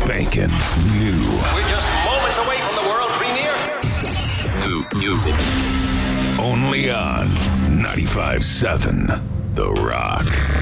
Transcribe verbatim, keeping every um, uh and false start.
spanking new. We're just moments away from the world premiere. New music. Only on ninety-five seven The Rock.